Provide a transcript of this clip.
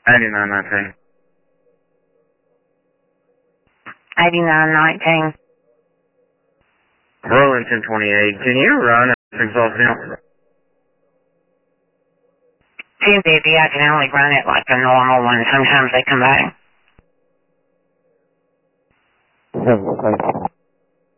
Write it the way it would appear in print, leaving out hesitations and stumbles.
8919. 8919. Burlington 28. Can you run exhaust vent? 1050, I can only run it like a normal one. Sometimes they come back.